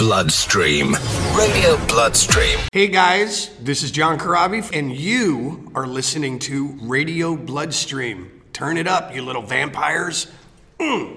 Bloodstream. Radio Bloodstream. Hey guys, this is John Corabi, and you are listening to Radio Bloodstream. Turn it up, you little vampires.